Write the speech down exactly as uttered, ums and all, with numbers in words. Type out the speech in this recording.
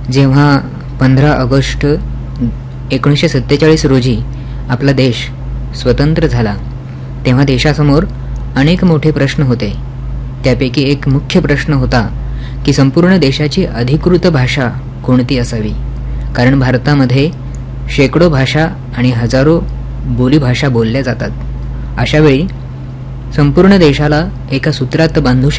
जेव्हा पंधरा ऑगस्ट एकोणीसशे सत्तेचाळीस रोजी आपला देश स्वतंत्र झाला तेव्हा देशासमोर अनेक मोठे प्रश्न होते. त्यापैकी एक मुख्य प्रश्न होता की संपूर्ण देशाची अधिकृत भाषा कोणती असावी, कारण भारतामध्ये शेकडो भाषा आणि हजारो बोलीभाषा बोलल्या जातात. अशावेळी संपूर्ण देशाला एका सूत्रात बांधू